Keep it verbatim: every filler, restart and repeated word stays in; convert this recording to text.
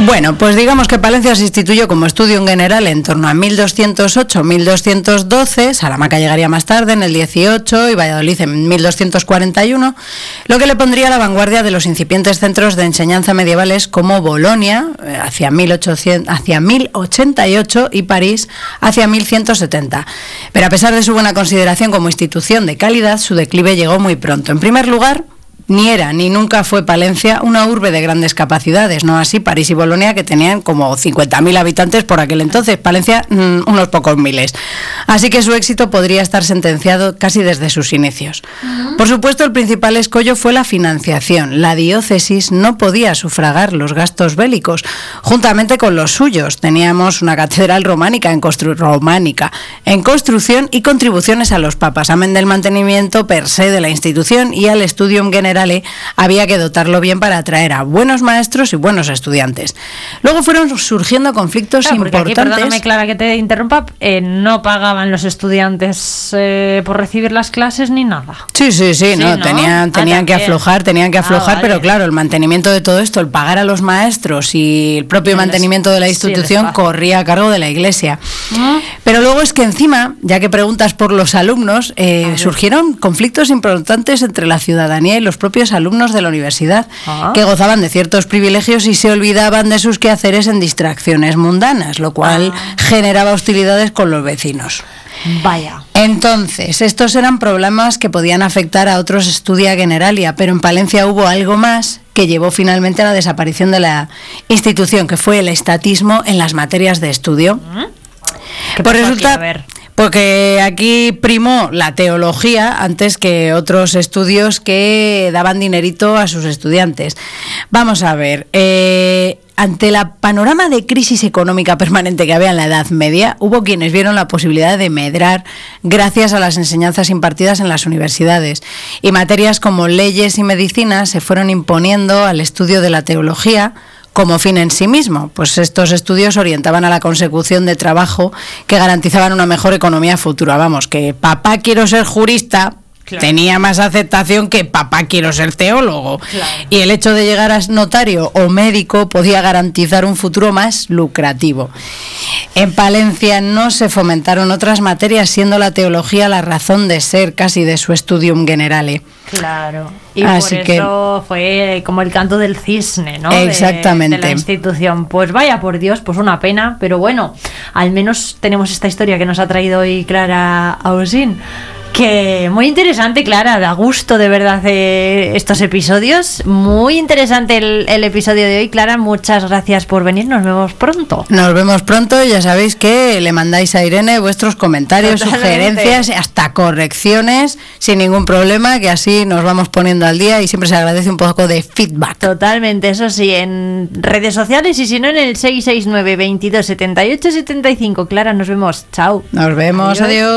Bueno, pues digamos que Palencia se instituyó como estudium generale en torno a mil doscientos ocho a mil doscientos doce, Salamanca llegaría más tarde, en el dieciocho, y Valladolid en mil doscientos cuarenta y uno, lo que le pondría a la vanguardia de los incipientes centros de enseñanza medievales como Bolonia, hacia, mil ochocientos, hacia mil ochenta y ocho, y París hacia mil ciento setenta. Pero a pesar de su buena consideración como institución de calidad, su declive llegó muy pronto. En primer lugar, ni era ni nunca fue Palencia una urbe de grandes capacidades, no así París y Bolonia, que tenían como cincuenta mil habitantes por aquel entonces, Palencia mmm, unos pocos miles. Así que su éxito podría estar sentenciado casi desde sus inicios. Uh-huh. Por supuesto, el principal escollo fue la financiación. La diócesis no podía sufragar los gastos bélicos, juntamente con los suyos. Teníamos una catedral románica en, constru- románica en construcción y contribuciones a los papas, amén del mantenimiento per se de la institución, y al Studium Generale había que dotarlo bien para atraer a buenos maestros y buenos estudiantes. Luego fueron surgiendo conflictos claro, importantes. Aquí, perdóname, Clara, que te interrumpa, eh, no pagaban los estudiantes eh, por recibir las clases ni nada. Sí, sí, sí, sí no, ¿no? tenían, tenían ah, que aflojar, tenían que aflojar, ah, vale. Pero claro, el mantenimiento de todo esto, el pagar a los maestros y el propio el mantenimiento de la institución sí, corría a cargo de la Iglesia. ¿Ah? Pero luego es que encima, ya que preguntas por los alumnos, eh, surgieron conflictos importantes entre la ciudadanía y los propios propios alumnos de la universidad, ah. que gozaban de ciertos privilegios y se olvidaban de sus quehaceres en distracciones mundanas, lo cual ah. generaba hostilidades con los vecinos. Vaya. Entonces, estos eran problemas que podían afectar a otros Studia Generalia, pero en Palencia hubo algo más que llevó finalmente a la desaparición de la institución, que fue el estatismo en las materias de estudio. ¿Qué Por pasó resulta... aquí? A ver. Porque aquí primó la teología antes que otros estudios que daban dinerito a sus estudiantes. Vamos a ver, eh, ante la panorama de crisis económica permanente que había en la Edad Media, hubo quienes vieron la posibilidad de medrar gracias a las enseñanzas impartidas en las universidades. Y materias como leyes y medicina se fueron imponiendo al estudio de la teología como fin en sí mismo, pues estos estudios orientaban a la consecución de trabajo que garantizaban una mejor economía futura. Vamos, que papá quiero ser jurista, claro, tenía más aceptación que papá quiero ser teólogo. Claro. Y el hecho de llegar a notario o médico podía garantizar un futuro más lucrativo. En Palencia no se fomentaron otras materias, siendo la teología la razón de ser casi de su Studium Generale. Claro, y Así por que, eso fue como el canto del cisne, ¿no? Exactamente. De, de la institución. Pues vaya, por Dios, pues una pena, pero bueno, al menos tenemos esta historia que nos ha traído hoy Clara Ausín. Que muy interesante, Clara, da gusto de verdad eh, estos episodios. Muy interesante el, el episodio de hoy, Clara. Muchas gracias por venir. Nos vemos pronto. Nos vemos pronto. Ya sabéis que le mandáis a Irene vuestros comentarios, Totalmente. sugerencias, hasta correcciones, sin ningún problema, que así nos vamos poniendo al día y siempre se agradece un poco de feedback. Totalmente, eso sí, en redes sociales y si no en el seis seis nueve, veintidós, setenta y ocho, setenta y cinco. Clara, nos vemos. Chao. Nos vemos. Adiós. Adiós.